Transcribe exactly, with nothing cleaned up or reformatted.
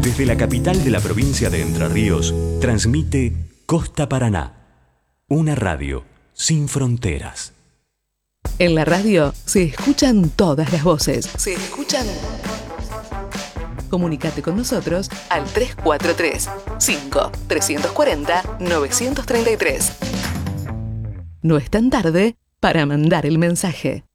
Desde la capital de la provincia de Entre Ríos, transmite Costa Paraná, una radio sin fronteras. En la radio se escuchan todas las voces. Se escuchan. Comunicate con nosotros al tres cuatro tres, cinco, tres cuatro cero, nueve tres tres. No es tan tarde para mandar el mensaje.